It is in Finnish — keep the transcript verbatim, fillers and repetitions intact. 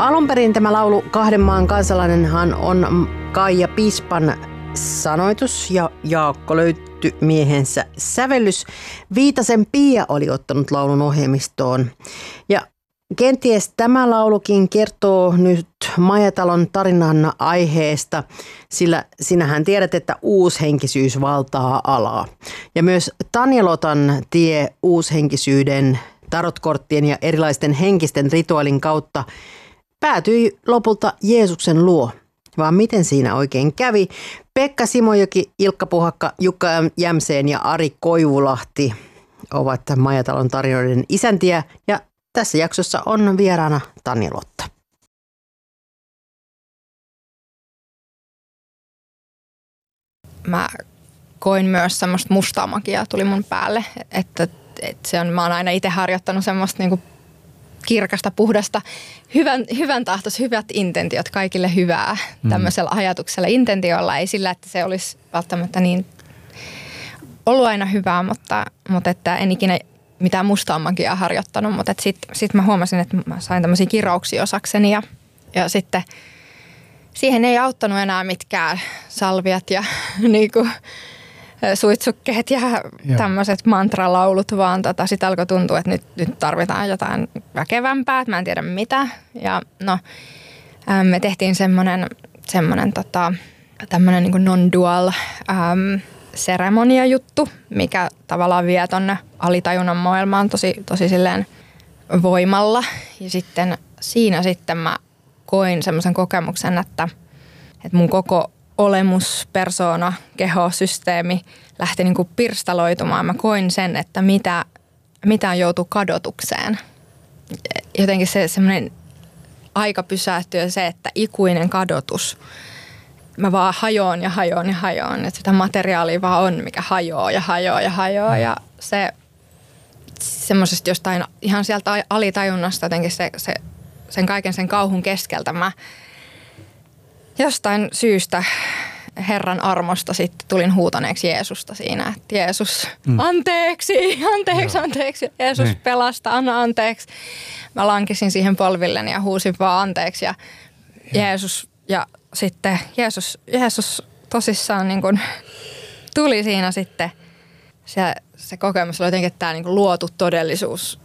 alun perin tämä laulu Kahden maan kansalainenhan on Kaija Pispan sanoitus ja Jaakko Löytty miehensä sävellys. Viitasen Pia oli ottanut laulun ohjelmistoon. Ja kenties tämä laulukin kertoo nyt Maijatalon tarinan aiheesta, sillä sinähän tiedät, että uushenkisyys valtaa alaa. Ja myös Tanja Lotan tie uushenkisyyden, tarotkorttien ja erilaisten henkisten rituaalin kautta päätyi lopulta Jeesuksen luo. Vaan miten siinä oikein kävi? Pekka Simojoki, Ilkka Puhakka, Jukka Jämseen ja Ari Koivulahti ovat Maijatalon tarinoiden isäntiä ja tässä jaksossa on vieraana Tanja Lotta. Mä koin myös semmoista mustaa magiaa tuli mun päälle, että, että se on, mä oon aina itse harjoittanut semmoista niinku kirkasta, puhdasta, hyvän, hyvän tahtos, hyvät intentiot, kaikille hyvää mm. tämmöisellä ajatuksella, intentiolla, ei sillä, että se olisi välttämättä niin ollut aina hyvää, mutta, mutta että en ikinä mitään mustaa magiaa harjoittanut, mutta sitten sit mä huomasin, että mä sain tämmöisiä kirouksia osakseni ja, ja sitten siihen ei auttanut enää mitkään salviat ja niinku, suitsukkeet ja tämmöiset mantralaulut, vaan tota, sitten alkoi tuntua, että nyt, nyt tarvitaan jotain väkevämpää, että mä en tiedä mitä. Ja no, ähm, me tehtiin semmoinen semmoinen tota, tämmöinen niin kuin non-dual ähm, seremoniajuttu, mikä tavallaan vie tonne alitajunnan maailmaan tosi, tosi silleen voimalla. Ja sitten siinä sitten mä koin semmoisen kokemuksen, että, että mun koko olemus, persoona, keho, systeemi lähti niin kuin pirstaloitumaan. Mä koin sen, että mitä, mitä joutuu kadotukseen. Jotenkin se semmoinen aika pysähtyy se, että ikuinen kadotus. Mä vaan hajoon ja hajoon ja hajoon. Että sitä materiaalia vaan on, mikä hajoaa ja hajoaa ja hajoaa. Ja se semmoisesta jostain ihan sieltä alitajunnasta jotenkin se, se, sen kaiken sen kauhun keskeltä mä jostain syystä Herran armosta sitten tulin huutaneeksi Jeesusta siinä, että Jeesus, anteeksi, anteeksi, anteeksi, Jeesus niin. Pelasta, anna anteeksi. Mä lankisin siihen polvilleni ja huusin vaan anteeksi ja Jeesus, ja sitten Jeesus, Jeesus tosissaan niin kuin tuli siinä sitten, se, se kokemus oli jotenkin, että tämä niin kuin luotu todellisuus